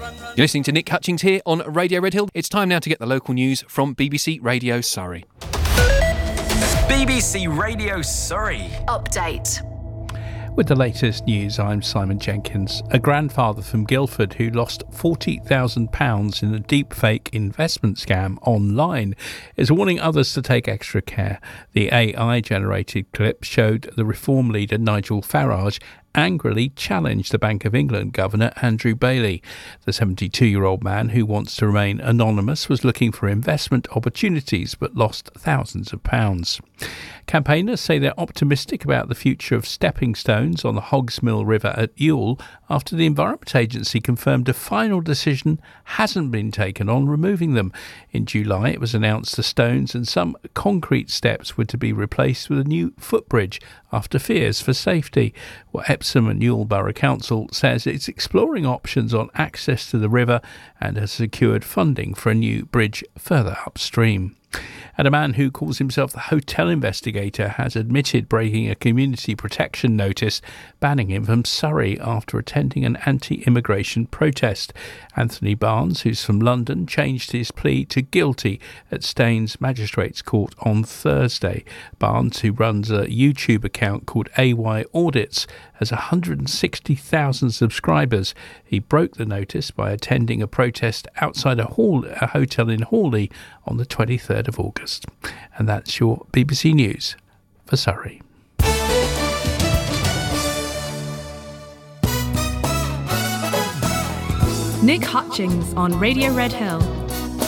You're listening to Nick Hutchings here on Radio Red Hill. It's time now to get the local news from BBC Radio Surrey. BBC Radio Surrey. Update. With the latest news, I'm Simon Jenkins. A grandfather from Guildford who lost £40,000 in a deepfake investment scam online is warning others to take extra care. The AI-generated clip showed the Reform leader Nigel Farage angrily challenged the Bank of England Governor Andrew Bailey. The 72-year-old man, who wants to remain anonymous, was looking for investment opportunities but lost thousands of pounds. Campaigners say they're optimistic about the future of stepping stones on the Hogsmill River at Ewell after the Environment Agency confirmed a final decision hasn't been taken on removing them. In July, it was announced the stones and some concrete steps were to be replaced with a new footbridge after fears for safety. Well, Epsom and Ewell Borough Council says it's exploring options on access to the river and has secured funding for a new bridge further upstream. And a man who calls himself the hotel investigator has admitted breaking a community protection notice banning him from Surrey after attending an anti-immigration protest. Anthony Barnes, who's from London, changed his plea to guilty at Staines Magistrates Court on Thursday. Barnes, who runs a YouTube account called AY Audits, has 160,000 subscribers. He broke the notice by attending a protest outside a hotel in Hawley on the 23rd of August. And that's your BBC News for Surrey. Nick Hutchings on Radio Red Hill.